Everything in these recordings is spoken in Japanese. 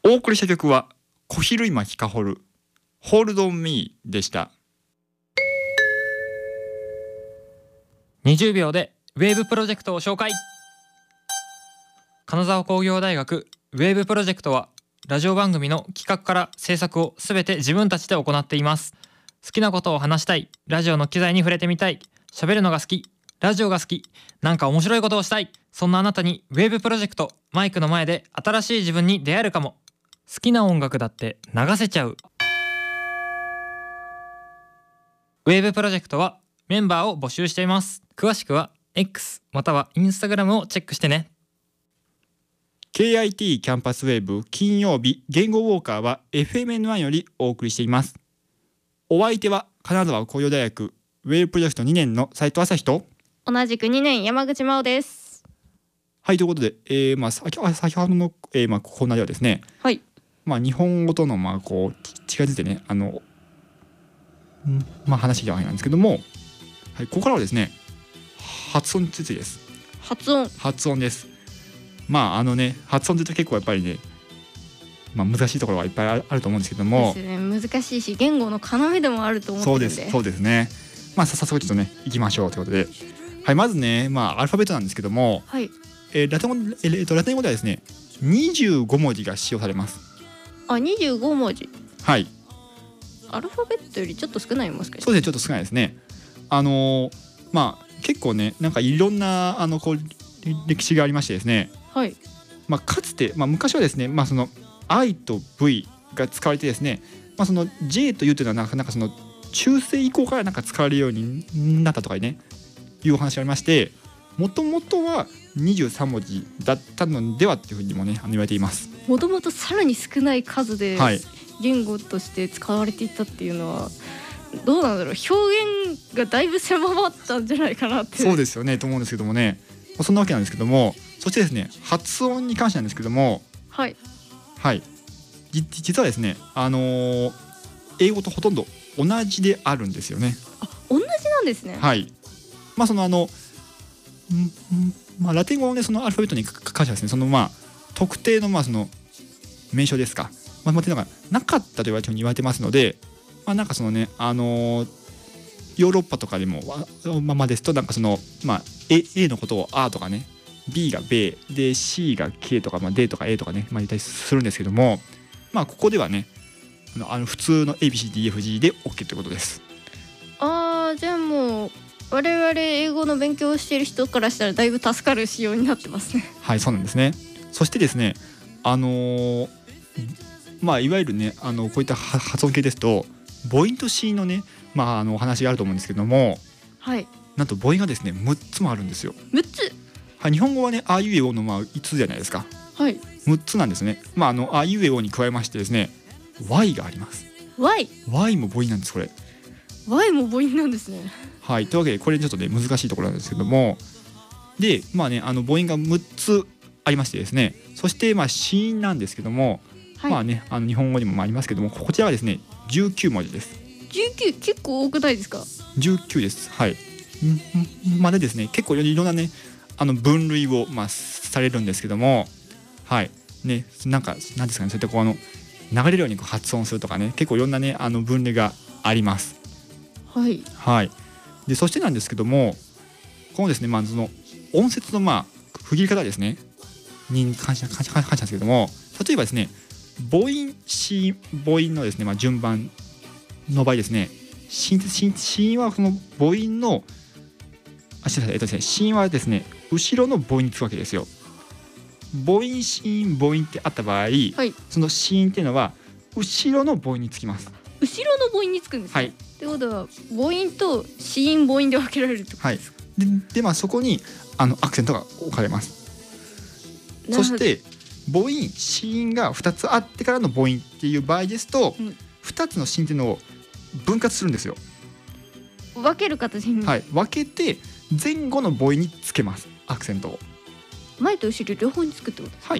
お送りした曲は小比類巻かほるホールドミーでした。 20秒でウェーブプロジェクトを紹介。金沢工業大学ウェーブプロジェクトはラジオ番組の企画から制作をすべて自分たちで行っています。好きなことを話したい、ラジオの機材に触れてみたい、喋るのが好き、ラジオが好き、なんか面白いことをしたい、そんなあなたにウェーブプロジェクト、マイクの前で新しい自分に出会えるかも。好きな音楽だって流せちゃう。ウェーブプロジェクトはメンバーを募集しています。詳しくは X または Instagram をチェックしてね。 KIT キャンパスウェーブ金曜日言語ウォーカーは FMN1 よりお送りしています。お相手は金沢工業大学ウェーブプロジェクト2年の斉藤朝日と同じく2年山口真央です。 はい、ということで、先ほどの、コーナーではですね、 はい、 日本語とのこう違いについてね話してきたわけなんですけども、はい、ここからはですね発音についてです。 発音です。発音って結構やっぱりね、難しいところはいっぱいあると思うんですけどもですね、難しいし言語の要でもあると思ってるんで。 そうですね。早速ちょっとねいきましょうということで、はい、まずねアルファベットなんですけども、 はい、 ラテン語ではですね25文字が使用されます。 25文字。 はい。 アルファベットよりちょっと少ないもしかして。 そうですね、ちょっと少ないですね。結構ねいろんな歴史がありましてですね、 はい、 かつて、昔はですね、その I と V が使われてですね、その J と U というのはなんかその中世以降から使われるようになったとかねいうお話がありまして、もともとは23文字だったのではっていうふうにもね言われています。 もともとさらに少ない数ではい、 言語として使われていたっていうのはどうなんだろう、表現がだいぶ狭まったんじゃないかなって。 そうですよねと思うんですけどもね、そんなわけなんですけども、そしてですね発音に関してなんですけども、 はいはい、実はですね英語とほとんど同じであるんですよね。 同じなんですね。 はい。ラテン語のねそのアルファベットに関してはですね、その特定のその名称ですか、っていうのがなかったと言われてますので、そのねヨーロッパとかでもですとそのA のことを A とかね、B がベで C が K とかD とか A とかね言ったりするんですけども、ここではね普通の ABCDEFG で OK ということです。 じゃあもう我々英語の勉強をしている人からしたらだいぶ助かる仕様になってますね。 はい、そうなんですね。そしてですねいわゆるねこういった発音系ですと母音と子音のねお話があると思うんですけども、 はい、 なんと母音がですね6つもあるんですよ。 6つ。 はい、日本語はねあいうえおの5つじゃないですか。 はい、 6つなんですね。あいうえおに加えましてですね Y があります。 Y も母音なんです。これ Y も母音なんですね。 はい、というわけでこれちょっとね難しいところなんですけども、で母音が6つありましてですね、そして子音なんですけども、 はい、 日本語にもありますけども、こちらはですね19文字です。 19結構多くないですか。 19です。はい。でですね結構いろんなね分類をされるんですけども、はいね、なんですかね、そういった流れるように発音するとかね、結構いろんなね分類があります。 はい、 はい。でそしてなんですけども、このですねその音節の区切り方ですねに関してなんですけども、例えばですね母音子母音のですね順番の場合ですね、子音はその母音の子音はですね後ろの母音につくわけですよ。母音子音母音ってあった場合、はい、その子音っていうのは後ろの母音につきます。 後ろの母音につくんですか。はい。ってことは母音と子音母音で分けられるってことですか。 はい、でそこにアクセントが置かれます。そして母音子音が2つあってからの母音っていう場合ですと、2つの子音っていうのを分割するんですよ。 分ける形に、 はい、分けて前後の母音につけます。アクセントを前と後ろ両方につくってことですか。 はい。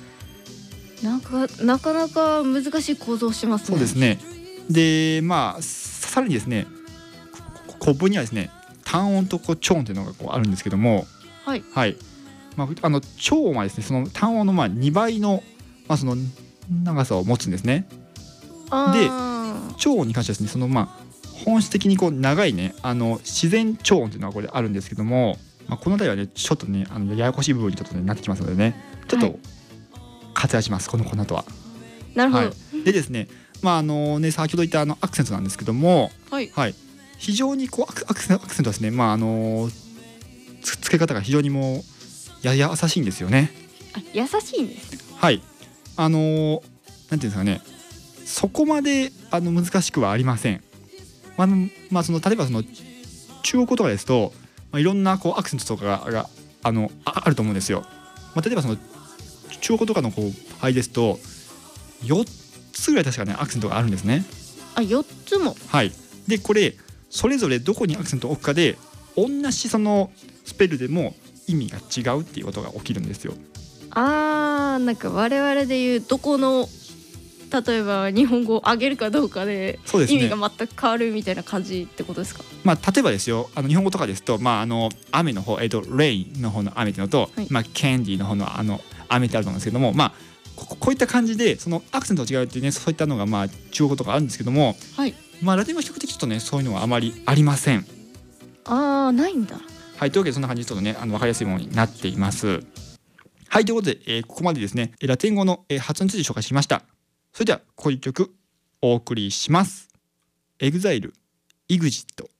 なかなか難しい構造をしてますね。 そうですね。でさらにですね古文にはですね単音と長音というのがあるんですけども、 はい、 はい、長音はですねその単音の2倍の、その長さを持つんですね。 あ超音に関してはですね、その本質的にこう長いね自然超音というのがこれあるんですけども、この辺りはねちょっとねややこしい部分にちょっと、ね、なってきますのでね、ちょっはいと割愛します、この後は。 ーなるほど。 はい、でですね、先ほど言ったアクセントなんですけども、 はい。 非常にこうアクセントはですね、付け方が非常にもう優しいんですよね。 あ、優しいんです。 はいなんていうんですかね、そこまで難しくはありません。その例えばその中国語とかですと、いろんなこうアクセントとかがあると思うんですよ。例えばその中国語とかのこう場合ですと4つぐらい確かねアクセントがあるんですね。 あ、4つも。 はいでこれそれぞれどこにアクセントを置くかで同じそのスペルでも意味が違うっていうことが起きるんですよ。 なんか我々でいうどこの例えば日本語を上げるかどうかでそうですね、 意味が全く変わるみたいな感じってことですか？ 例えばですよ、日本語とかですと、雨の方、レインの方の雨っていうのと、 はいキャンディーの方の雨ってあると思うんですけども、こういった感じでそのアクセントが違うっていうね、そういったのが中国語とかあるんですけども、 はい。 ラテン語は比較的ちょっとねそういうのはあまりありません。 ないんだ。 はいというわけでそんな感じでちょっとね分かりやすいものになっています。はいということで、ここまでですねラテン語の発音について紹介しました。それではここで一曲お送りします。EXILE EXIT